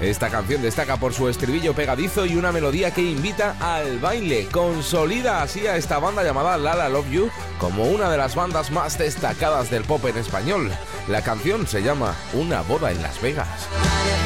Esta canción destaca por su estribillo pegadizo y una melodía que invita al baile. Consolida así a esta banda llamada La La Love You como una de las bandas más destacadas del pop en español. La canción se llama Una boda en Las Vegas.